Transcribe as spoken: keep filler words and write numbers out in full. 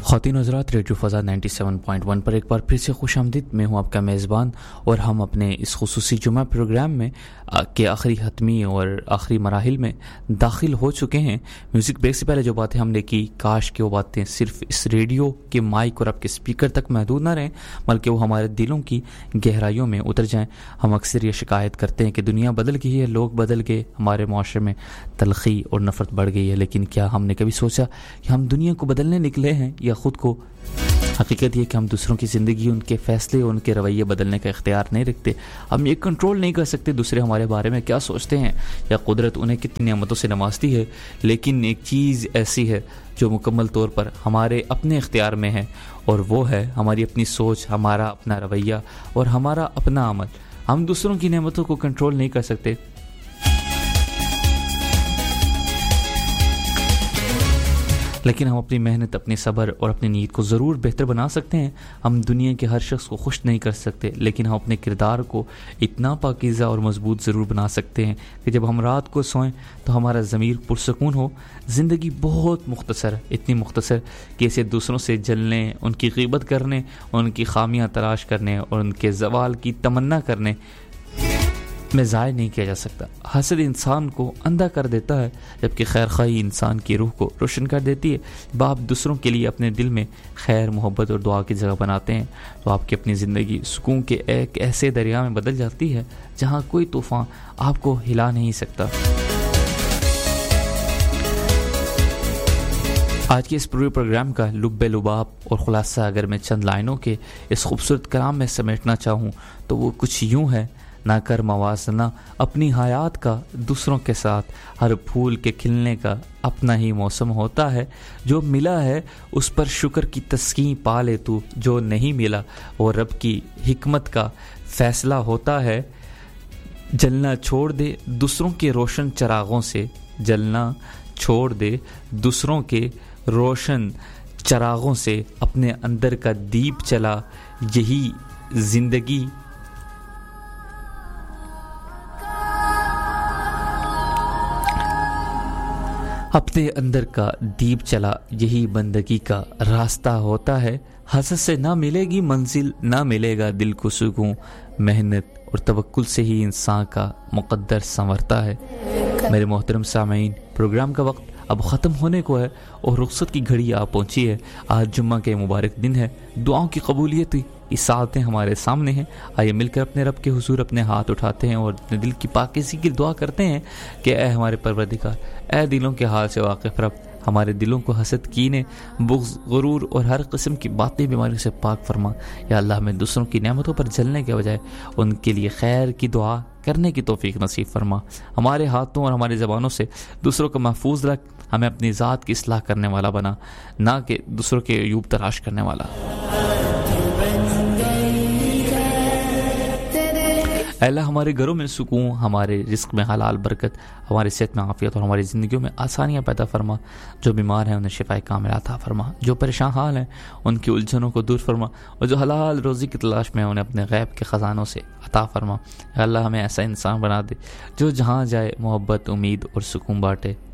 ख़वातीन और हज़रात, रेडियो फ़ज़ा सत्तानवे पॉइंट एक पर एक बार फिर से खुशामदीद। मैं हूँ आपका मेज़बान और हम अपने इस खुसूसी जुमा प्रोग्राम में के आखिरी हतमी और आखिरी मराहिल में दाखिल हो चुके हैं। म्यूज़िक ब्रेक से पहले जो बातें हमने की, काश कि वो बातें सिर्फ इस रेडियो के माइक और आपके स्पीकर तक महदूद ना रहें, बल्कि वो हमारे दिलों की गहराइयों में उतर जाएं। हम अक्सर ये शिकायत करते हैं कि दुनिया बदल गई है, लोग बदल गए, हमारे माशरे में तलख़ी और नफ़रत बढ़ गई है, लेकिन क्या हमने कभी सोचा कि हम दुनिया को बदलने निकले हैं या ख़ुद को? हकीकत ये कि हम दूसरों की ज़िंदगी, उनके फ़ैसले और उनके रवैये बदलने का इख्तियार नहीं रखते। हम ये कंट्रोल नहीं कर सकते दूसरे हमारे बारे में क्या सोचते हैं या कुदरत उन्हें कितनी नेमतों से नवाजती है। लेकिन एक चीज़ ऐसी है जो मुकम्मल तौर पर हमारे अपने इख्तियार में है, और वो है हमारी अपनी सोच, हमारा अपना रवैया और हमारा अपना अमल। हम दूसरों की नेमतों को कंट्रोल नहीं कर सकते, लेकिन हम अपनी मेहनत, अपनी सब्र और अपनी नीयत को ज़रूर बेहतर बना सकते हैं। हम दुनिया के हर शख्स को खुश नहीं कर सकते, लेकिन हम अपने किरदार को इतना पाकीज़ा और मजबूत ज़रूर बना सकते हैं कि जब हम रात को सोएं तो हमारा ज़मीर पुरसकून हो। ज़िंदगी बहुत मुख्तसर है, इतनी मुख्तसर कि इसे दूसरों से जलने, उनकी ग़ीबत करने, उनकी खामियां तलाश करने और उनके ज़वाल की तमन्ना करने में ज़ाय नहीं किया जा सकता। हसद इंसान को अंधा कर देता है, जबकि खैर खाई इंसान की रूह को रोशन कर देती है। जब आप दूसरों के लिए अपने दिल में खैर, मोहब्बत और दुआ की जगह बनाते हैं तो आपकी अपनी ज़िंदगी सुकून के एक ऐसे दरिया में बदल जाती है जहाँ कोई तूफ़ान आपको हिला नहीं सकता। आज के इस पूरे प्रोग्राम का लुब्बे लुबाब और ख़ुलासा अगर मैं चंद लाइनों के इस खूबसूरत कलाम में समेटना चाहूँ तो वो कुछ यूँ है: ना कर मवाजना अपनी हयात का दूसरों के साथ, हर फूल के खिलने का अपना ही मौसम होता है। जो मिला है उस पर शुक्र की तस्कीन पा ले तू, जो नहीं मिला वो रब की हिकमत का फैसला होता है। जलना छोड़ दे दूसरों के रोशन चरागों से, जलना छोड़ दे दूसरों के रोशन चरागों से, अपने अंदर का दीप चला, यही जिंदगी अपने अंदर का दीप चला, यही बंदगी का रास्ता होता है। हसद से ना मिलेगी मंजिल, ना मिलेगा दिल को सुकून, मेहनत और तवक्कुल से ही इंसान का मुक़द्दर संवरता है। मेरे मोहतरम सामीन, प्रोग्राम का वक्त अब ख़त्म होने को है और रुख़सत की घड़ी आ पहुंची है। आज जुम्मा के मुबारक दिन है, दुआओं की कबूलियत हुई, इस सातें हमारे सामने हैं। आइए मिलकर अपने रब के हुजूर अपने हाथ उठाते हैं और अपने दिल की पाकीज़ी की दुआ करते हैं कि ऐ हमारे परवरदिगार, ऐ दिलों के हाल से वाकिफ़ रब, हमारे दिलों को हसद, कीने, बुग़्ज़, गुरूर और हर किस्म की बातें बीमारी से पाक फरमा। या अल्लाह, हमें दूसरों की नेमतों पर जलने के बजाय उनके लिए खैर की दुआ करने की तौफीक नसीब फरमा। हमारे हाथों और हमारी ज़बानों से दूसरों को महफूज रख, हमें अपनी ज़ात की इस्लाह करने वाला बना, ना कि दूसरों के अयूब तलाश करने वाला। अल्लाह, हमारे घरों में सुकून, हमारे रिस्क में हलाल बरकत, हमारी सेहत में आफियत और हमारी ज़िंदगियों में आसानियाँ पैदा फरमा। जो बीमार हैं उन्हें शिफाए कामिला अता फरमा, जो परेशान हाल हैं उनकी उलझनों को दूर फरमा, और जो हलाल रोज़ी की तलाश में हैं उन्हें अपने गैब के ख़जानों से अता फरमा। अल्लाह, हमें ऐसा इंसान बना दे जो जहाँ जाए मोहब्बत, उम्मीद और सुकून बांटे।